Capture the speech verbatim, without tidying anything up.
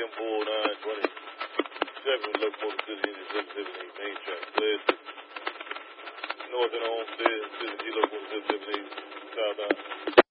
M four nine twenty-seven, Locomotive City, Engine seven seven eight, main track. Clear North and Homestead, City, Locomotive seven seven eight, southbound.